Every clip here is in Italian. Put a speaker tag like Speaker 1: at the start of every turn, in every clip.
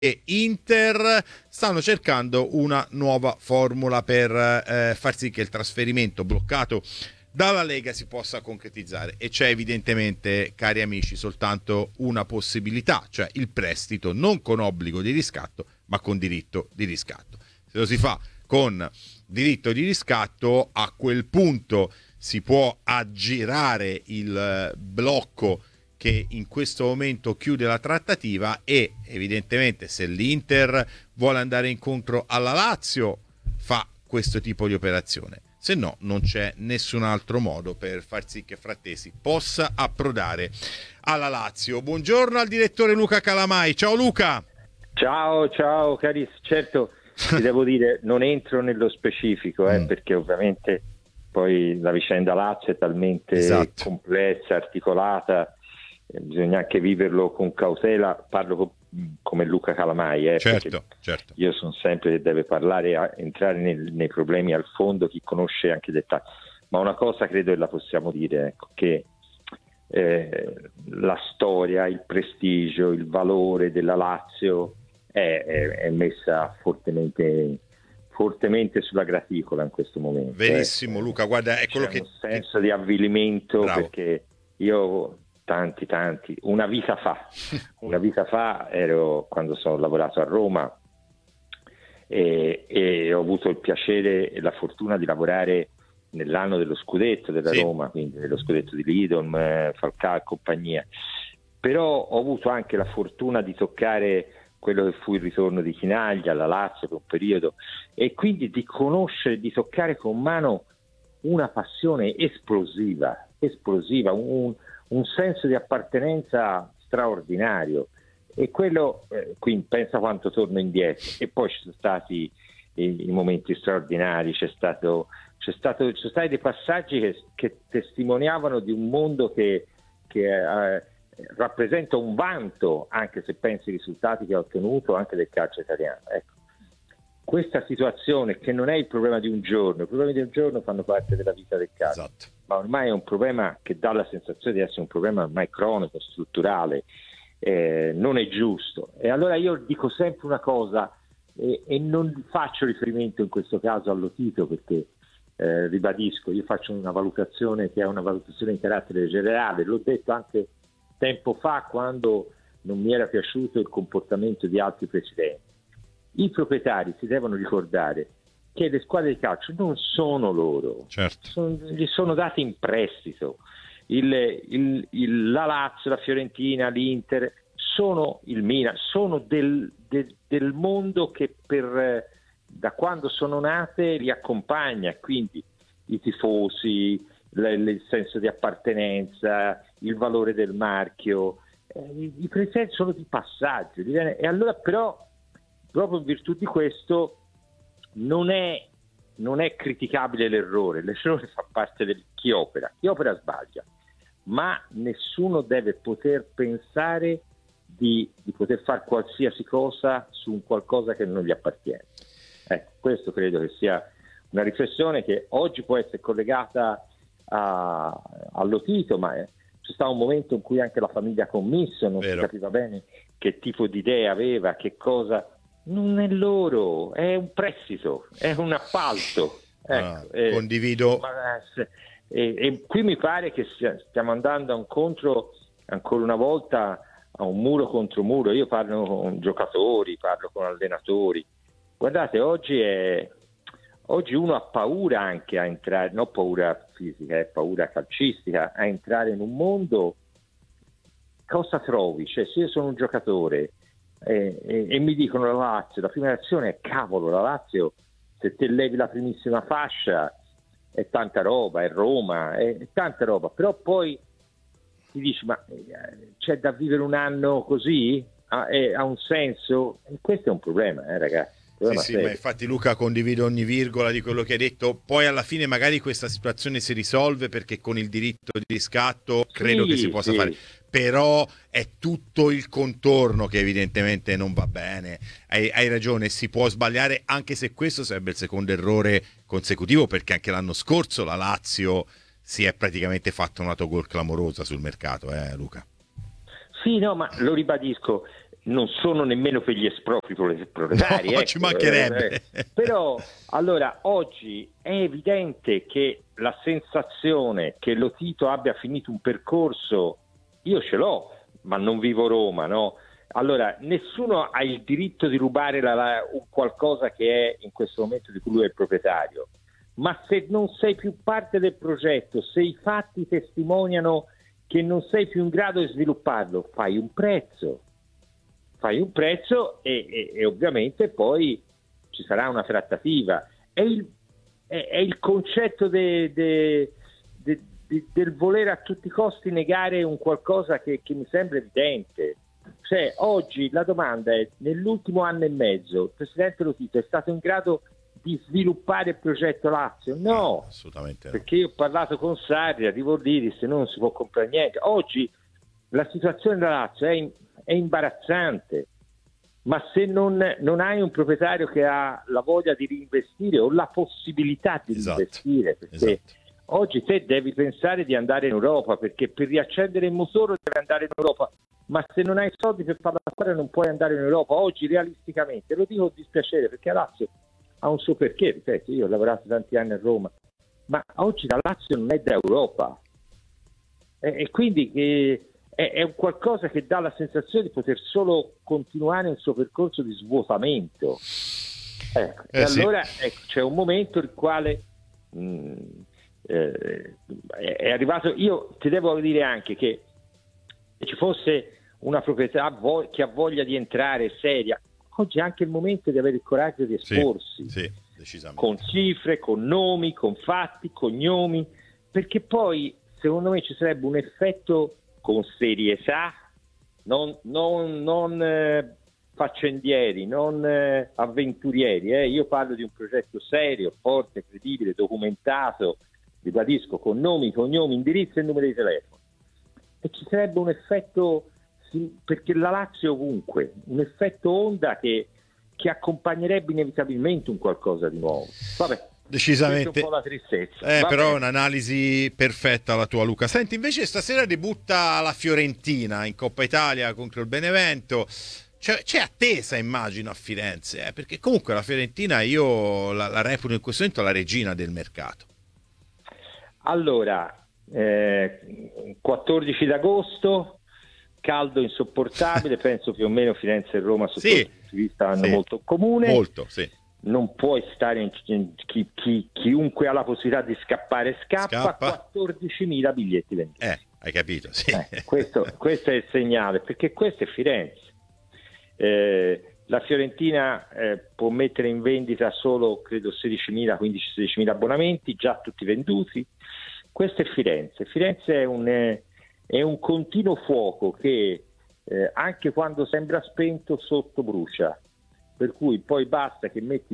Speaker 1: e Inter stanno cercando una nuova formula per far sì che il trasferimento bloccato dalla Lega si possa concretizzare, e c'è evidentemente, cari amici, soltanto una possibilità, cioè il prestito non con obbligo di riscatto ma con diritto di riscatto. Se lo si fa con diritto di riscatto, a quel punto si può aggirare il blocco che in questo momento chiude la trattativa, e evidentemente se l'Inter vuole andare incontro alla Lazio fa questo tipo di operazione, se no non c'è nessun altro modo per far sì che Frattesi possa approdare alla Lazio. Buongiorno al direttore Luca Calamai. Ciao Luca.
Speaker 2: Ciao carissimo. Certo, ti devo dire, non entro nello specifico perché ovviamente poi la vicenda Lazio è talmente complessa, articolata, bisogna anche viverlo con cautela. Parlo come Luca Calamai,
Speaker 1: certo.
Speaker 2: Io sono sempre che deve parlare, entrare nei problemi al fondo, chi conosce anche i dettagli. Ma una cosa credo che la possiamo dire, ecco, che la storia, il prestigio, il valore della Lazio è messa fortemente sulla graticola in questo momento.
Speaker 1: Verissimo, Luca, guarda, è quello
Speaker 2: c'è un senso di avvilimento. Bravo. Perché io tanti una vita fa ero, quando sono lavorato a Roma, e ho avuto il piacere e la fortuna di lavorare nell'anno dello scudetto della Roma, quindi dello scudetto di Lidom, Falcao e compagnia. Però ho avuto anche la fortuna di toccare quello che fu il ritorno di Chinaglia alla Lazio per un periodo, e quindi di conoscere, di toccare con mano una passione esplosiva, un senso di appartenenza straordinario. E quello, quindi pensa quanto torno indietro. E poi ci sono stati i momenti straordinari, ci sono stati dei passaggi che testimoniavano di un mondo che rappresenta un vanto, anche se pensi ai risultati che ha ottenuto anche del calcio italiano. Ecco, questa situazione, che non è il problema di un giorno, i problemi di un giorno fanno parte della vita del calcio, ma ormai è un problema che dà la sensazione di essere un problema ormai cronico, strutturale, non è giusto. E allora io dico sempre una cosa, e non faccio riferimento in questo caso allo Tito, perché ribadisco, io faccio una valutazione che è una valutazione di carattere generale. L'ho detto anche tempo fa, quando non mi era piaciuto il comportamento di altri presidenti. I proprietari si devono ricordare che le squadre di calcio non sono loro, gli sono date in prestito. La Lazio, la Fiorentina, l'Inter, il Milan, sono del mondo che da quando sono nate li accompagna, quindi i tifosi, il senso di appartenenza, il valore del marchio, i presidenti sono di passaggio, e allora però proprio in virtù di questo non è criticabile l'errore fa parte di chi opera sbaglia, ma nessuno deve poter pensare di poter fare qualsiasi cosa su un qualcosa che non gli appartiene. Ecco, questo credo che sia una riflessione che oggi può essere collegata allo Tito, ma c'è stato un momento in cui anche la famiglia Commisso non si capiva bene che tipo di idea aveva, che cosa. Non è loro, è un prestito, è un appalto.
Speaker 1: Condivido.
Speaker 2: E qui mi pare che stiamo andando incontro ancora una volta a un muro contro muro. Io parlo con giocatori, parlo con allenatori. Guardate, oggi uno ha paura anche a entrare, non paura fisica, è paura calcistica, a entrare in un mondo. Cosa trovi? Cioè, se io sono un giocatore e mi dicono la Lazio, la prima reazione è: cavolo, la Lazio, se te levi la primissima fascia è tanta roba, è Roma, è tanta roba. Però poi ti dici: ma c'è da vivere un anno così? Ha un senso? E questo è un problema, ragazzi.
Speaker 1: Sì, ma infatti Luca, condivido ogni virgola di quello che hai detto. Poi alla fine magari questa situazione si risolve, perché con il diritto di riscatto credo che si possa fare, però è tutto il contorno che evidentemente non va bene. Hai ragione, si può sbagliare, anche se questo sarebbe il secondo errore consecutivo, perché anche l'anno scorso la Lazio si è praticamente fatta un'autogol clamorosa sul mercato, Luca.
Speaker 2: Sì, no, ma lo ribadisco, non sono nemmeno per gli espropri proletari.
Speaker 1: No, ci mancherebbe.
Speaker 2: Però, allora, oggi è evidente che la sensazione che Lo Tito abbia finito un percorso, io ce l'ho, ma non vivo a Roma, no? Allora, nessuno ha il diritto di rubare un qualcosa che è in questo momento di cui lui è il proprietario. Ma se non sei più parte del progetto, se i fatti testimoniano che non sei più in grado di svilupparlo, fai un prezzo e ovviamente poi ci sarà una trattativa. È il concetto del voler a tutti i costi negare un qualcosa che mi sembra evidente. Cioè, oggi la domanda è: nell'ultimo anno e mezzo il presidente Lo Tito è stato in grado di sviluppare il progetto Lazio? No,
Speaker 1: assolutamente no.
Speaker 2: Perché io ho parlato con Sarri, arrivo lì, disse non si può comprare niente. Oggi la situazione della Lazio è imbarazzante, ma se non hai un proprietario che ha la voglia di reinvestire o la possibilità di reinvestire, perché oggi te devi pensare di andare in Europa, perché per riaccendere il motore devi andare in Europa, ma se non hai soldi per fare la squadra non puoi andare in Europa. Oggi realisticamente, lo dico con dispiacere, perché la Lazio ha un suo perché, ripeto, io ho lavorato tanti anni a Roma, ma oggi la Lazio non è da Europa, e quindi è un qualcosa che dà la sensazione di poter solo continuare il suo percorso di svuotamento. E allora c'è un momento nel quale è arrivato. Io ti devo dire anche che se ci fosse una proprietà che ha voglia di entrare seria, oggi è anche il momento di avere il coraggio di esporsi,
Speaker 1: decisamente, con
Speaker 2: cifre, con nomi, con fatti, cognomi, perché poi secondo me ci sarebbe un effetto con serietà, non faccendieri, non avventurieri. Io parlo di un progetto serio, forte, credibile, documentato, ribadisco, con nomi, cognomi, indirizzo e numero di telefono. E ci sarebbe un effetto, perché la Lazio è ovunque, un effetto onda che accompagnerebbe inevitabilmente un qualcosa di nuovo. Vabbè,
Speaker 1: decisamente
Speaker 2: un po' la tristezza.
Speaker 1: Però è un'analisi perfetta la tua, Luca. Senti, invece stasera debutta la Fiorentina in Coppa Italia contro il Benevento. C'è attesa, immagino, a Firenze, perché comunque la Fiorentina io la reputo in questo momento la regina del mercato.
Speaker 2: Allora, 14 d'agosto, caldo insopportabile, penso più o meno Firenze e Roma sotto questo punto di vista hanno molto in comune.
Speaker 1: Molto, sì.
Speaker 2: Non puoi stare chiunque ha la possibilità di scappare scappa. 14.000 biglietti venduti.
Speaker 1: Hai capito, sì.
Speaker 2: Questo è il segnale, perché questo è Firenze. La Fiorentina può mettere in vendita solo, credo, 15-16.000 abbonamenti, già tutti venduti. Questo è Firenze. Firenze è un continuo fuoco che anche quando sembra spento sotto brucia, per cui poi basta che metti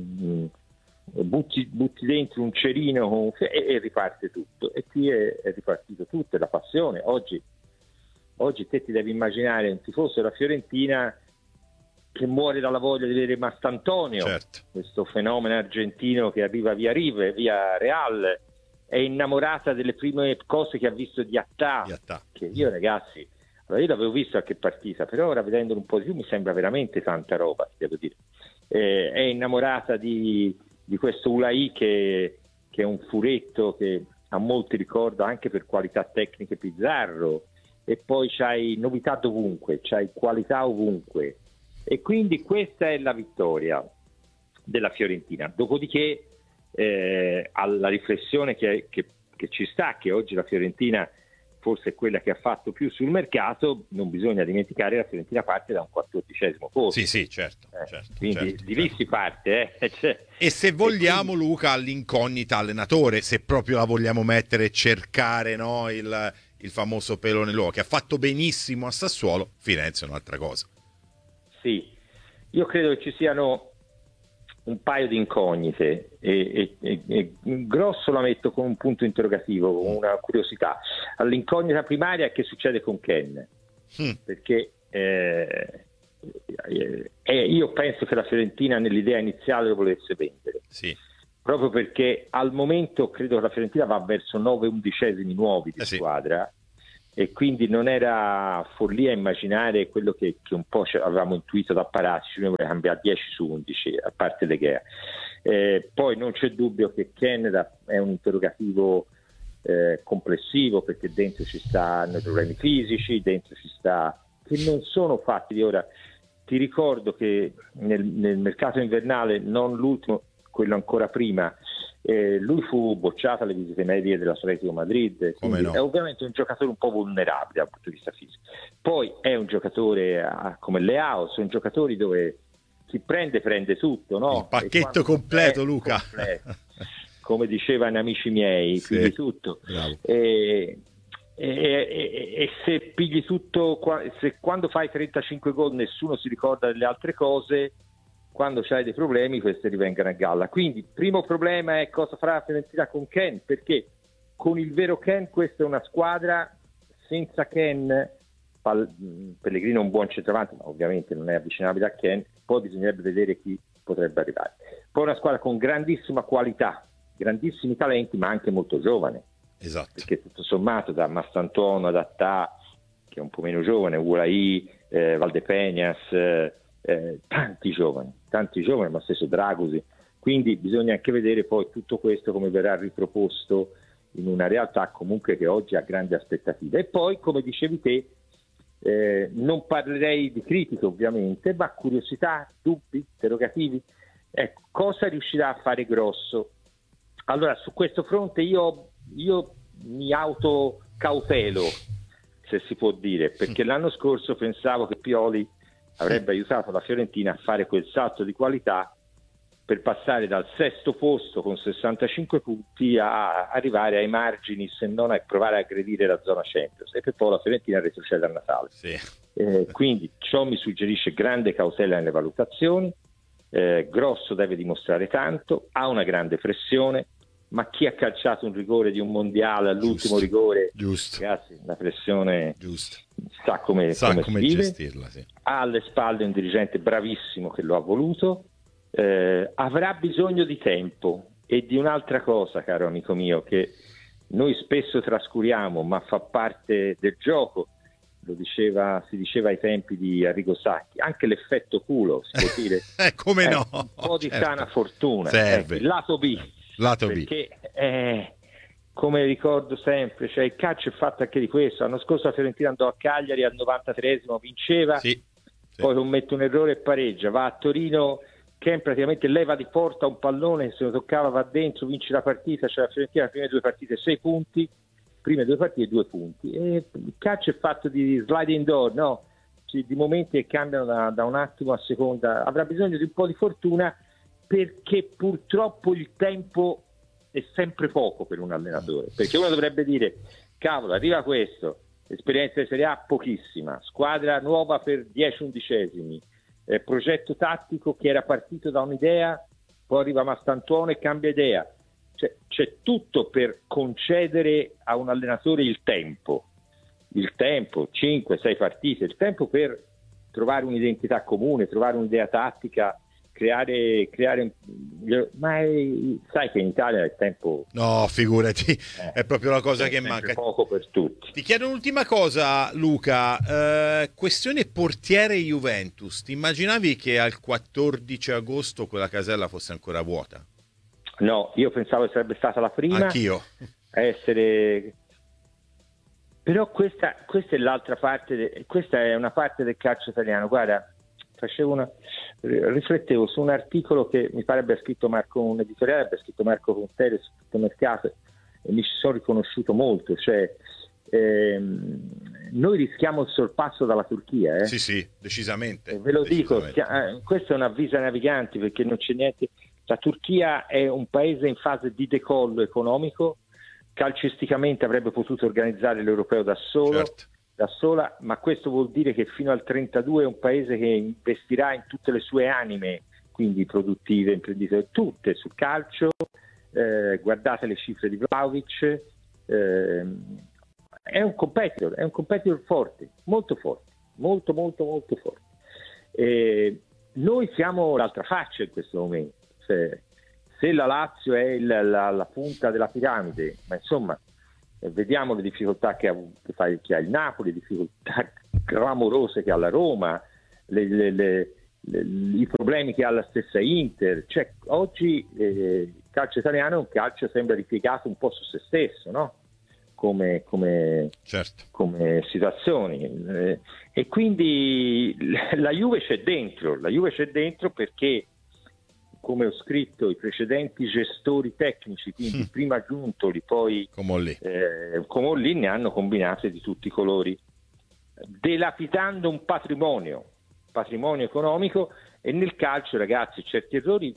Speaker 2: butti dentro un cerino e riparte tutto. E qui è ripartito tutto, è la passione. Oggi te ti devi immaginare un tifoso della Fiorentina che muore dalla voglia di vedere Mastantonio, questo fenomeno argentino che arriva via Rive, via Real, è innamorata delle prime cose che ha visto di Attà, che io, ragazzi, allora io l'avevo visto qualche partita, però ora vedendolo un po' di più mi sembra veramente tanta roba, devo dire. È innamorata di questo Ulai che è un furetto che a molti ricorda anche per qualità tecniche Pizzarro, e poi c'hai novità dovunque, c'hai qualità ovunque, e quindi questa è la vittoria della Fiorentina. Dopodiché alla riflessione che ci sta, che oggi la Fiorentina forse è quella che ha fatto più sul mercato, non bisogna dimenticare che la Fiorentina parte da un 14° posto.
Speaker 1: Sì, certo.
Speaker 2: Quindi di lì si parte.
Speaker 1: E se vogliamo, quindi, Luca, all'incognita allenatore, se proprio la vogliamo mettere e cercare, no, il famoso pelo nell'uovo, che ha fatto benissimo a Sassuolo, Firenze è un'altra cosa.
Speaker 2: Sì, io credo che ci siano un paio di incognite e grosso la metto con un punto interrogativo, con una curiosità. All'incognita primaria è che succede con Ken, perché io penso che la Fiorentina nell'idea iniziale lo volesse vendere, proprio perché al momento credo che la Fiorentina va verso 9 undicesimi nuovi di squadra, e quindi non era follia immaginare quello che un po' avevamo intuito da Paratici, noi volevamo cambiare 10 su 11, a parte De Gea. Poi non c'è dubbio che Canada è un interrogativo complessivo, perché dentro ci stanno problemi fisici, dentro ci sta, che non sono fatti di ora. Ti ricordo che nel mercato invernale, non l'ultimo, quello ancora prima, lui fu bocciato alle visite medie dell'Atletico Madrid.
Speaker 1: No?
Speaker 2: È ovviamente un giocatore un po' vulnerabile dal punto di vista fisico. Poi è un giocatore come Leao, sono giocatori dove chi prende tutto, no?
Speaker 1: Il pacchetto completo, Luca.
Speaker 2: Completo, come dicevano amici miei,
Speaker 1: sì,
Speaker 2: pigli tutto. E se pigli tutto, se quando fai 35 gol nessuno si ricorda delle altre cose, quando c'hai dei problemi questi rivengano a galla. Quindi il primo problema è cosa farà la Fiorentina con Ken, perché con il vero Ken questa è una squadra. Senza Ken, Pellegrino è un buon centravanti, ma ovviamente non è avvicinabile a Ken, poi bisognerebbe vedere chi potrebbe arrivare. Poi una squadra con grandissima qualità, grandissimi talenti, ma anche molto giovane.
Speaker 1: Esatto.
Speaker 2: Perché tutto sommato da Mastantuono ad Attà, che è un po' meno giovane, Ulai, Valdepeñas, tanti giovani, ma stesso Dragosi. Quindi bisogna anche vedere poi tutto questo come verrà riproposto in una realtà comunque che oggi ha grandi aspettative. E poi, come dicevi te, non parlerei di critiche ovviamente, ma curiosità, dubbi, interrogativi. Cosa riuscirà a fare grosso? Allora, su questo fronte io mi autocautelo, se si può dire, perché l'anno scorso pensavo che Pioli avrebbe aiutato la Fiorentina a fare quel salto di qualità per passare dal sesto posto con 65 punti a arrivare ai margini, se non a provare a aggredire la zona Champions, e per poi la Fiorentina retrocede a Natale.
Speaker 1: Sì.
Speaker 2: Quindi ciò mi suggerisce grande cautela nelle valutazioni. Grosso deve dimostrare tanto, ha una grande pressione, ma chi ha calciato un rigore di un mondiale all'ultimo rigore, ragazzi, la pressione sa come
Speaker 1: gestirla, sì.
Speaker 2: Ha alle spalle un dirigente bravissimo che lo ha voluto, avrà bisogno di tempo e di un'altra cosa, caro amico mio, che noi spesso trascuriamo, ma fa parte del gioco. Si diceva ai tempi di Arrigo Sacchi, anche l'effetto culo, si può dire.
Speaker 1: Come no?
Speaker 2: Un po' di sana fortuna.
Speaker 1: Serve.
Speaker 2: Lato B. Perché come ricordo sempre, cioè il calcio è fatto anche di questo. L'anno scorso la Fiorentina andò a Cagliari al 93esimo, vinceva, poi commette un errore e pareggia, va a Torino, Ken praticamente leva di porta un pallone, se lo toccava va dentro, vince la partita, cioè la Fiorentina le prime 2 partite 6 punti, prime 2 partite 2 punti, e il calcio è fatto di sliding door, no? Di momenti che cambiano da un attimo a seconda. Avrà bisogno di un po' di fortuna, perché purtroppo il tempo è sempre poco per un allenatore, perché uno dovrebbe dire cavolo, arriva questo, esperienza di Serie A pochissima, squadra nuova per 10 undicesimi, progetto tattico che era partito da un'idea, poi arriva Mastantuono e cambia idea. Cioè, c'è tutto per concedere a un allenatore il tempo 5-6 partite, il tempo per trovare un'identità comune, trovare un'idea tattica, creare ma sai che in Italia il tempo,
Speaker 1: no, figurati, è proprio la cosa che manca,
Speaker 2: poco per tutti.
Speaker 1: Ti chiedo un'ultima cosa, Luca, questione portiere Juventus. Ti immaginavi che al 14 agosto quella casella fosse ancora vuota?
Speaker 2: No, io pensavo che sarebbe stata la prima.
Speaker 1: Anch'io.
Speaker 2: A essere. Però questa è l'altra parte, questa è una parte del calcio italiano. Guarda, riflettevo su un articolo che mi pare abbia scritto un editoriale, abbia scritto Marco Conteri su Tutto Mercato, e mi ci sono riconosciuto molto. Cioè, noi rischiamo il sorpasso dalla Turchia.
Speaker 1: Sì, decisamente.
Speaker 2: E ve lo dico, questo è un avviso ai naviganti, perché non c'è niente. La Turchia è un paese in fase di decollo economico, calcisticamente avrebbe potuto organizzare l'Europeo da sola, ma questo vuol dire che fino al 32 è un paese che investirà in tutte le sue anime, quindi produttive, imprenditoriali, tutte sul calcio. Guardate le cifre di Vlahovic, è un competitor forte, molto forte, molto molto molto forte. Noi siamo l'altra faccia in questo momento. Se la Lazio è la punta della piramide, ma insomma vediamo le difficoltà che ha il Napoli, le difficoltà clamorose che ha la Roma, i problemi che ha la stessa Inter. Cioè, oggi il calcio italiano è un calcio sembra ripiegato un po' su se stesso, no? Come situazioni, e quindi la Juve c'è dentro perché, come ho scritto, i precedenti gestori tecnici, quindi prima Giuntoli, poi Comolli, ne hanno combinate di tutti i colori, dilapidando un patrimonio economico. E nel calcio, ragazzi, certi errori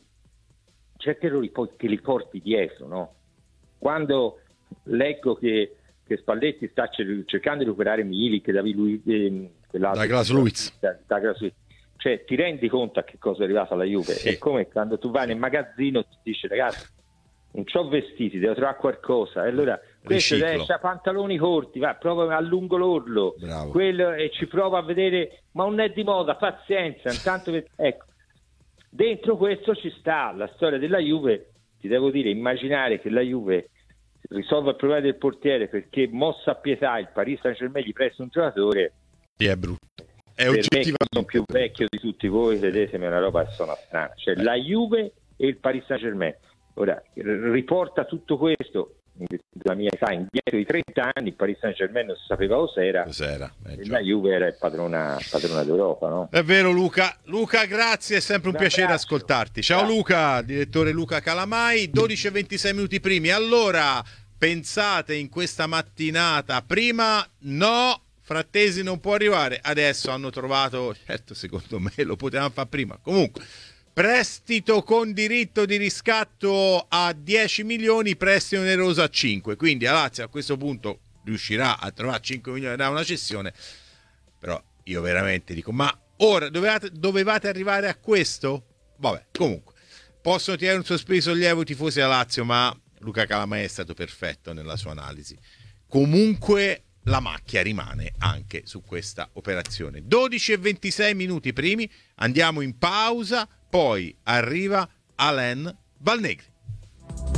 Speaker 2: poi te li porti dietro, no? Quando leggo che Spalletti sta cercando di recuperare Milik,
Speaker 1: Douglas Luiz,
Speaker 2: cioè ti rendi conto a che cosa è arrivata la Juve? Sì. È come quando tu vai nel magazzino e ti dici: ragazzi, non c'ho vestiti, devo trovare qualcosa, e allora questo c'ha pantaloni corti, va, prova allungo l'orlo, quello, e ci prova a vedere, ma non è di moda, pazienza, intanto ecco, dentro questo ci sta la storia della Juve. Ti devo dire, immaginare che la Juve risolva il problema del portiere perché, mossa a pietà, il Paris Saint-Germain gli presta un giocatore,
Speaker 1: è brutto. È
Speaker 2: per me, che sono più vecchio di tutti voi, vedetemi, è una roba che suona strana. Cioè la Juve e il Paris Saint-Germain. Ora, riporta tutto questo, la mia età, indietro di 30 anni, il Paris Saint-Germain non si sapeva cos'era, e la Juve era padrona d'Europa, no?
Speaker 1: È vero, Luca, grazie, è sempre un piacere ascoltarti. Ciao Luca, direttore Luca Calamai. 12:26 minuti primi. Allora, pensate in questa mattinata, prima no, Frattesi non può arrivare, adesso hanno trovato, certo, secondo me lo potevamo fare prima, comunque prestito con diritto di riscatto a 10 milioni, prestito oneroso a 5, quindi la Lazio a questo punto riuscirà a trovare 5 milioni da una cessione. Però io veramente dico, ma ora dovevate arrivare a questo? Vabbè, comunque possono tirare un sospiro di sollievo i tifosi della Lazio, ma Luca Calamai è stato perfetto nella sua analisi. Comunque la macchia rimane anche su questa operazione. 12:26 minuti primi, andiamo in pausa, poi arriva Alain Valnegri.